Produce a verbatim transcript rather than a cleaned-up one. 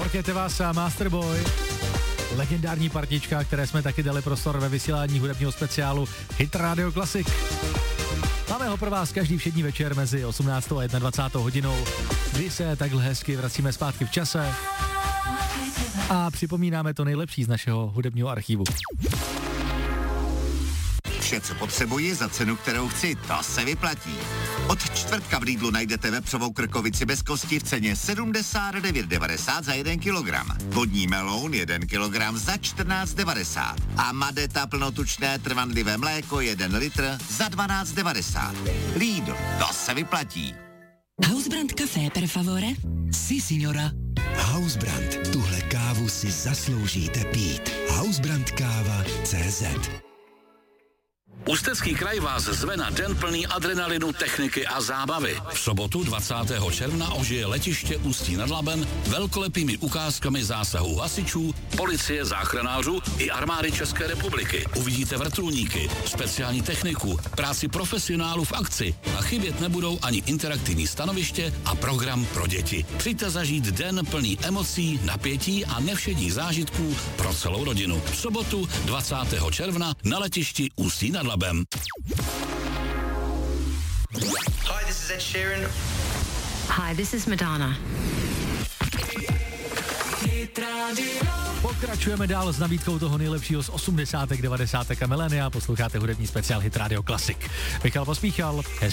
Markéte Vás a Masterboy. Legendární partička, které jsme taky dali prostor ve vysílání hudebního speciálu Hit Radio Classic. Máme ho pro vás každý všední večer mezi osmnáctou a dvacátou jednou hodinou, kdy se takhle hezky vracíme zpátky v čase a připomínáme to nejlepší z našeho hudebního archivu. Vše, co potřebuji za cenu, kterou chci, to se vyplatí. Od čtvrtka v Lidlu najdete vepřovou krkovici bez kosti v ceně sedmdesát devět devadesát za jeden kilogram. Vodní meloun jeden kilogram za čtrnáct devadesát. A Madeta plnotučné trvanlivé mléko jeden litr za dvanáct devadesát. Lidl, to se vyplatí. Hausbrand Café per favore? Si, signora. Hausbrand, tuhle kávu si zasloužíte pít. Hausbrandkáva tečka cé zet. Ústecký kraj vás zve na den plný adrenalinu, techniky a zábavy. V sobotu dvacátého června ožije letiště Ústí nad Labem velkolepými ukázkami zásahů hasičů, policie, záchranářů i armády České republiky. Uvidíte vrtulníky, speciální techniku, práci profesionálů v akci a chybět nebudou ani interaktivní stanoviště a program pro děti. Přijďte zažít den plný emocí, napětí a nevšedních zážitků pro celou rodinu. V sobotu dvacátého června na letišti Ústí nad Labem. Hi, this is Ed Sheeran. Hi, this is Madonna. Pokračujeme dál s nabídkou toho nejlepšího z osmdesátek, devadesátek a milénia. Posloucháte hudební speciál Hit Radio Classic. Michal Pospíchal.